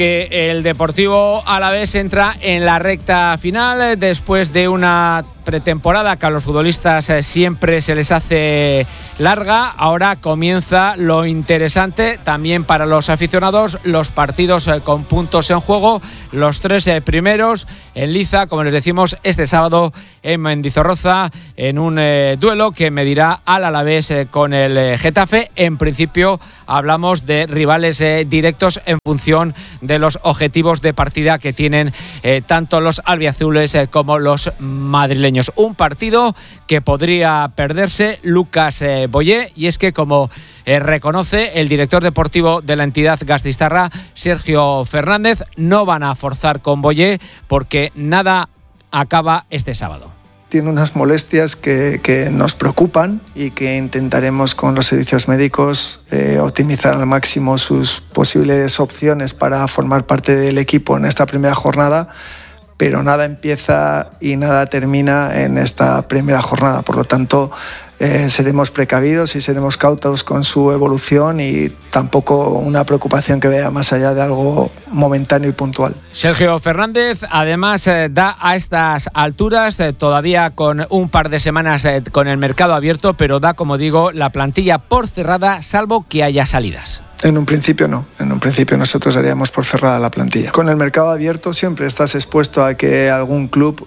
El Deportivo Alavés entra en la recta final después de una pretemporada que a los futbolistas siempre se les hace larga. Ahora comienza lo interesante también para los aficionados, los partidos con puntos en juego, los 3 primeros en liza, como les decimos, este sábado en Mendizorroza, en un duelo que medirá al Alavés con el Getafe. En principio hablamos de rivales directos en función de los objetivos de partida que tienen tanto los albiazules como los madrileños. Un partido que podría perderse Lucas Boyé, y es que, como reconoce el director deportivo de la entidad gasteiztarra, Sergio Fernández, no van a forzar con Boyé porque nada acaba este sábado. Tiene unas molestias que nos preocupan y que intentaremos con los servicios médicos optimizar al máximo sus posibles opciones para formar parte del equipo en esta primera jornada, pero nada empieza y nada termina en esta primera jornada. Por lo tanto, seremos precavidos y seremos cautos con su evolución, y tampoco una preocupación que vaya más allá de algo momentáneo y puntual. Sergio Fernández además da a estas alturas, todavía con un par de semanas con el mercado abierto, pero da, como digo, la plantilla por cerrada, salvo que haya salidas. En un principio no, en un principio nosotros haríamos por cerrada la plantilla. Con el mercado abierto siempre estás expuesto a que algún club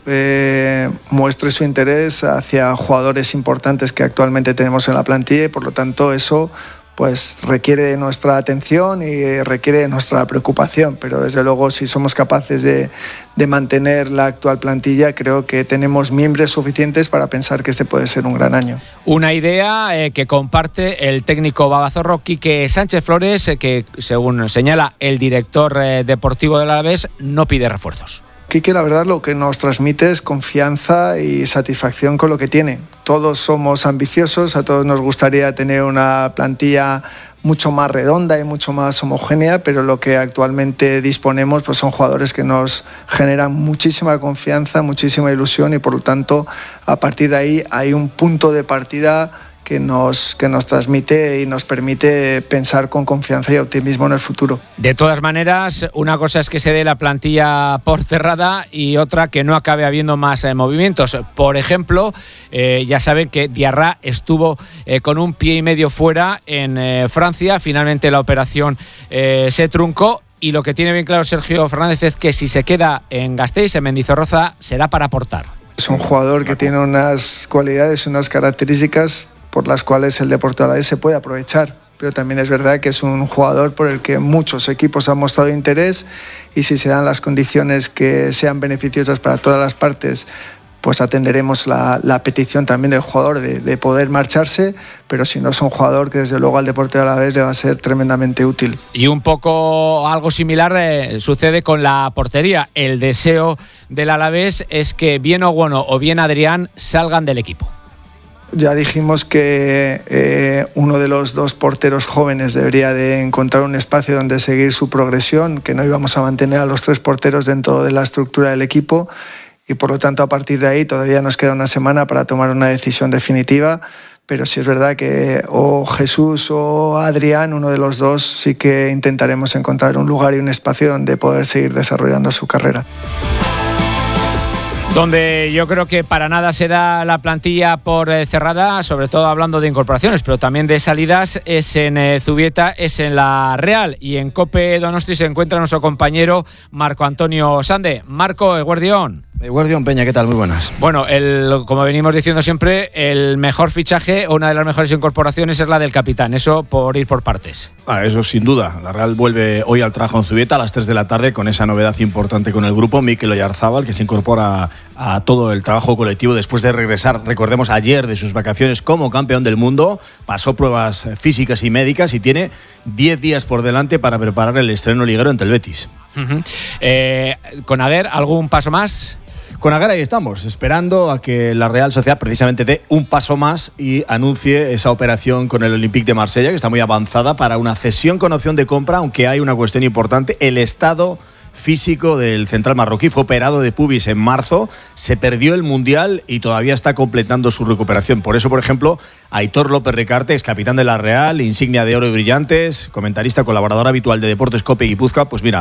muestre su interés hacia jugadores importantes que actualmente tenemos en la plantilla, y por lo tanto eso pues requiere de nuestra atención y requiere de nuestra preocupación, pero desde luego, si somos capaces de mantener la actual plantilla, creo que tenemos miembros suficientes para pensar que este puede ser un gran año. Una idea que comparte el técnico babazorro Quique Sánchez Flores, que, según señala el director deportivo del Alavés, no pide refuerzos. Quique, la verdad, lo que nos transmite es confianza y satisfacción con lo que tiene. Todos somos ambiciosos, a todos nos gustaría tener una plantilla mucho más redonda y mucho más homogénea, pero lo que actualmente disponemos pues son jugadores que nos generan muchísima confianza, muchísima ilusión, y por lo tanto, a partir de ahí hay un punto de partida que nos transmite y nos permite pensar con confianza y optimismo en el futuro. De todas maneras, una cosa es que se dé la plantilla por cerrada y otra que no acabe habiendo más movimientos. Por ejemplo, ya saben que Diarra estuvo con un pie y medio fuera en Francia. Finalmente la operación se truncó, y lo que tiene bien claro Sergio Fernández es que si se queda en Gasteiz, en Mendizorroza, será para aportar. Es un jugador que tiene unas cualidades, unas características por las cuales el Deportivo Alavés se puede aprovechar, pero también es verdad que es un jugador por el que muchos equipos han mostrado interés, y si se dan las condiciones que sean beneficiosas para todas las partes, pues atenderemos la petición también del jugador de poder marcharse, pero si no, es un jugador que desde luego al Deportivo Alavés le va a ser tremendamente útil. Y un poco algo similar sucede con la portería. El deseo del Alavés es que bien Oguono o bien Adrián salgan del equipo. Ya dijimos que uno de los dos porteros jóvenes debería de encontrar un espacio donde seguir su progresión, que no íbamos a mantener a los 3 porteros dentro de la estructura del equipo, y por lo tanto, a partir de ahí todavía nos queda una semana para tomar una decisión definitiva, pero sí es verdad que o Jesús o Adrián, uno de los dos, sí que intentaremos encontrar un lugar y un espacio donde poder seguir desarrollando su carrera. Donde yo creo que para nada se da la plantilla por cerrada, sobre todo hablando de incorporaciones, pero también de salidas, es en Zubieta, es en la Real, y en COPE Donosti se encuentra nuestro compañero Marco Antonio Sande. Marco, Eguerdión. Eguerdión, Peña, ¿qué tal? Muy buenas. Bueno, como venimos diciendo siempre, el mejor fichaje o una de las mejores incorporaciones es la del capitán, eso por ir por partes. Eso sin duda. La Real vuelve hoy al trabajo en Zubieta a las 3 de la tarde con esa novedad importante con el grupo, Mikel Oyarzábal, que se incorpora a todo el trabajo colectivo después de regresar, recordemos, ayer de sus vacaciones como campeón del mundo. Pasó pruebas físicas y médicas y tiene 10 días por delante para preparar el estreno liguero ante el Betis. Con Aguer, ¿algún paso más? Con Aguer ahí estamos, esperando a que la Real Sociedad precisamente dé un paso más y anuncie esa operación con el Olympique de Marsella, que está muy avanzada, para una cesión con opción de compra, aunque hay una cuestión importante: el estado físico del central marroquí. Fue operado de pubis en marzo, se perdió el Mundial y todavía está completando su recuperación. Por eso, por ejemplo, Aitor López Recarte, ex capitán de la Real, insignia de oro y brillantes, comentarista, colaborador habitual de Deportes COPE y Guipúzcoa, pues mira,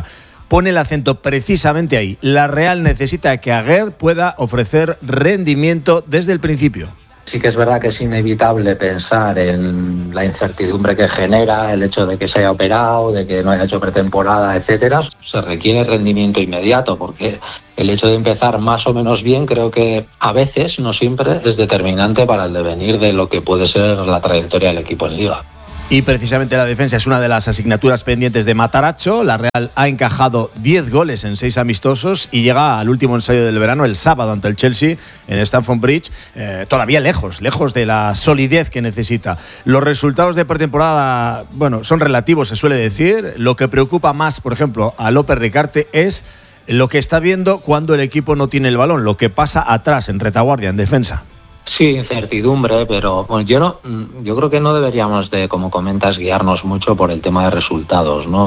pone el acento precisamente ahí. La Real necesita que Aguerd pueda ofrecer rendimiento desde el principio. Sí que es verdad que es inevitable pensar en la incertidumbre que genera el hecho de que se haya operado, de que no haya hecho pretemporada, etcétera. Se requiere rendimiento inmediato, porque el hecho de empezar más o menos bien creo que a veces, no siempre, es determinante para el devenir de lo que puede ser la trayectoria del equipo en Liga. Y precisamente la defensa es una de las asignaturas pendientes de Matarazzo. La Real ha encajado 10 goles en 6 amistosos y llega al último ensayo del verano el sábado ante el Chelsea en Stamford Bridge, todavía lejos de la solidez que necesita. Los resultados de pretemporada, bueno, son relativos, se suele decir. Lo que preocupa más, por ejemplo, a López Ricarte es lo que está viendo cuando el equipo no tiene el balón, lo que pasa atrás, en retaguardia, en defensa. Sí, incertidumbre, pero bueno, yo creo que no deberíamos de, como comentas, guiarnos mucho por el tema de resultados, ¿no?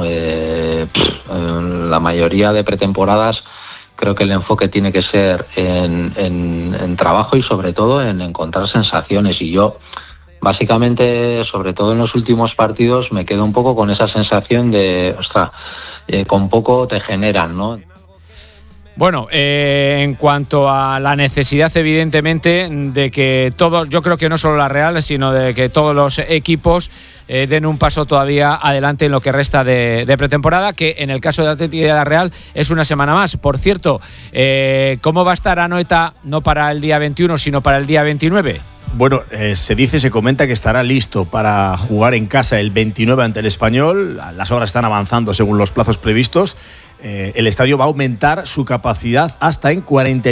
La mayoría de pretemporadas creo que el enfoque tiene que ser en trabajo y sobre todo en encontrar sensaciones, y yo básicamente, sobre todo en los últimos partidos, me quedo un poco con esa sensación de, con poco te generan, ¿no? Bueno, en cuanto a la necesidad, evidentemente, de que todos, yo creo que no solo la Real, sino de que todos los equipos den un paso todavía adelante en lo que resta de pretemporada, que en el caso de Atlético y de la Real es una semana más. Por cierto, ¿cómo va a estar Anoeta no para el día 21, sino para el día 29? Bueno, se comenta que estará listo para jugar en casa el 29 ante el Español. Las obras están avanzando según los plazos previstos. El estadio va a aumentar su capacidad hasta en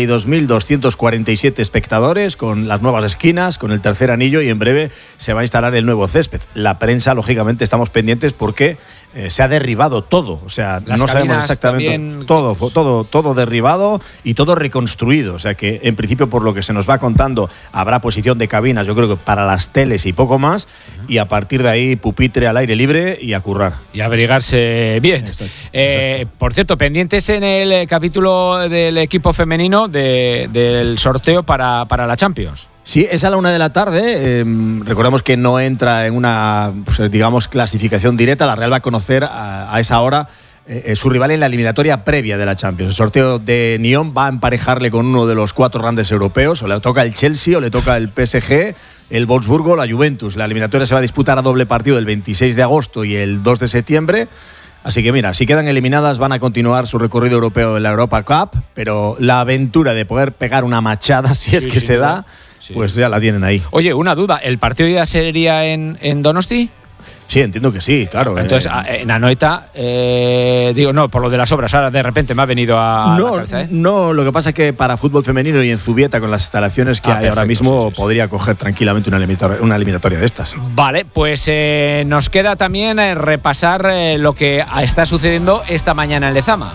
42.247 espectadores, con las nuevas esquinas, con el tercer anillo, y en breve se va a instalar el nuevo césped. La prensa, lógicamente, estamos pendientes porque se ha derribado todo. O sea, las no sabemos exactamente también... todo derribado y todo reconstruido. O sea que, en principio, por lo que se nos va contando, habrá posición de cabinas, yo creo que para las teles y poco más, y a partir de ahí pupitre al aire libre y a currar. Y a abrigarse bien. Exacto. Por cierto, pendientes en el capítulo del equipo femenino del sorteo para la Champions. Sí, es a la 1:00 p.m. Recordemos que no entra en una, digamos, clasificación directa. La Real va a conocer a esa hora su rival en la eliminatoria previa de la Champions. El sorteo de Nyon va a emparejarle con uno de los 4 grandes europeos. O le toca el Chelsea, o le toca el PSG, el Wolfsburgo o la Juventus. La eliminatoria se va a disputar a doble partido el 26 de agosto y el 2 de septiembre. Así que mira, si quedan eliminadas van a continuar su recorrido europeo en la Europa Cup, pero la aventura de poder pegar una machada, si es que se da, pues ya la tienen ahí. Oye, una duda, ¿el partido ya sería en Donosti? Sí, entiendo que sí, claro. Entonces, en Anoeta, digo, no, por lo de las obras, ahora de repente me ha venido a la cabeza, No, lo que pasa es que para fútbol femenino y en Zubieta, con las instalaciones que hay perfecto, ahora mismo, podría coger tranquilamente una eliminatoria de estas. Vale, pues nos queda también repasar lo que está sucediendo esta mañana en Lezama.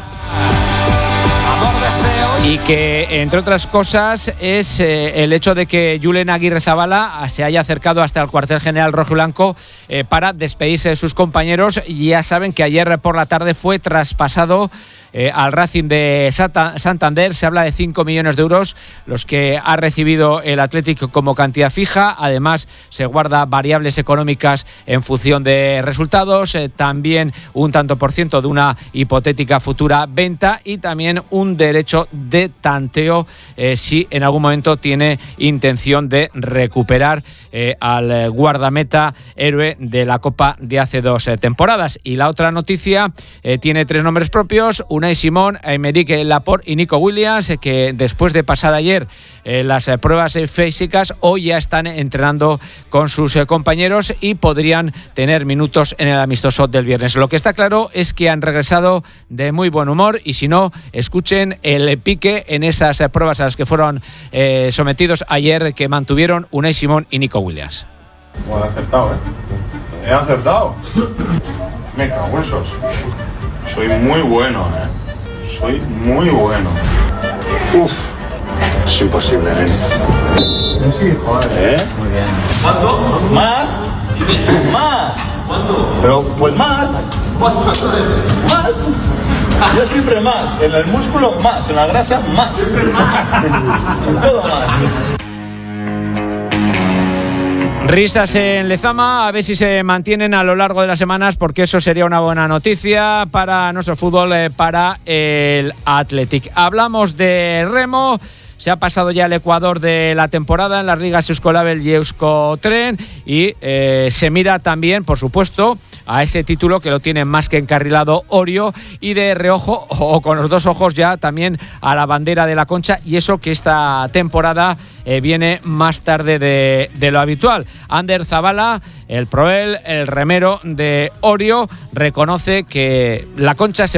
Y que, entre otras cosas, es el hecho de que Julen Aguirrezabala se haya acercado hasta el cuartel general rojiblanco para despedirse de sus compañeros. Ya saben que ayer por la tarde fue traspasado al Racing de Santander. Se habla de 5 millones de euros los que ha recibido el Atlético como cantidad fija. Además, se guarda variables económicas en función de resultados, también un tanto por ciento de una hipotética futura venta y también un derecho de tanteo si en algún momento tiene intención de recuperar al guardameta héroe de la Copa de hace 2 temporadas. Y la otra noticia tiene 3 nombres propios: Unai Simón, Aymeric Laporte y Nico Williams, que después de pasar ayer las pruebas físicas, hoy ya están entrenando con sus compañeros y podrían tener minutos en el amistoso del viernes. Lo que está claro es que han regresado de muy buen humor, y si no, escuchen el pique en esas pruebas a las que fueron sometidos ayer, que mantuvieron Unai Simón y Nico Williams. Bueno, he acertado, He acertado. Me cago en esos. Soy muy bueno, Soy muy bueno. Uf. Es imposible, Sí, joder. Muy bien. ¿Cuánto? ¿Más? ¿Más? ¿Cuánto? Pero, pues más. Más. Yo siempre más. En el músculo más. En la grasa más. Siempre más. En todo más. Risas en Lezama, a ver si se mantienen a lo largo de las semanas, porque eso sería una buena noticia para nuestro fútbol, para el Athletic. Hablamos de remo. Se ha pasado ya el Ecuador de la temporada en las ligas Euskolabel y Euskotren y se mira también, por supuesto, a ese título que lo tiene más que encarrilado Orio, y de reojo o con los dos ojos ya también a la bandera de la Concha, y eso que esta temporada viene más tarde de lo habitual. Ander Zabala, el proel, el remero de Orio, reconoce que la Concha se